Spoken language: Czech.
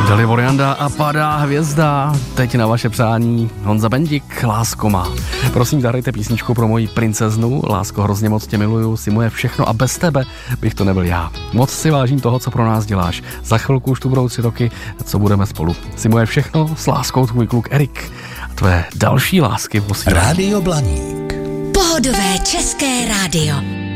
Dalibor Janda a Padá hvězda. Teď na vaše přání Honza Bendik, Lásko má. Prosím, zahrajte písničku pro moji princeznu. Lásko, hrozně moc tě miluju, si moje všechno a bez tebe bych to nebyl já. Moc si vážím toho, co pro nás děláš. Za chvilku už tu budou 3 roky, co budeme spolu. Si moje všechno, s láskou tvůj kluk Erik. A tvé další lásky posílám. Rádio Blaník. Pohodové české rádio.